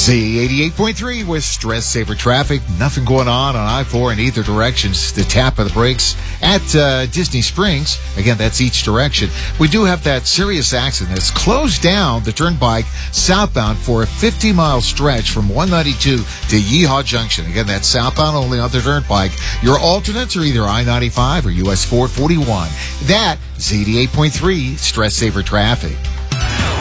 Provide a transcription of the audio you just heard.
Z88.3 with Stress Saver Traffic. Nothing going on I-4 in either direction. Just the tap of the brakes at Disney Springs. Again, that's each direction. We do have that serious accident that's closed down the turnpike southbound for a 50-mile stretch from 192 to Yeehaw Junction. Again, that's southbound only on the turnpike. Your alternates are either I-95 or US 441. That, Z88.3 Stress Saver Traffic.